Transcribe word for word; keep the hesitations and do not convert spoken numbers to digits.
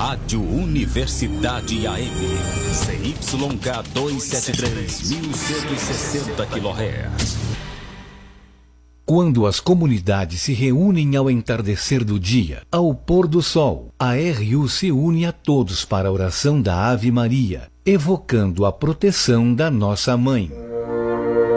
Rádio Universidade A M, C Y K duzentos e setenta e três, mil cento e sessenta quilohertz. Quando as comunidades se reúnem ao entardecer do dia, ao pôr do sol, a R U se une a todos para a oração da Ave Maria, evocando a proteção da Nossa Mãe.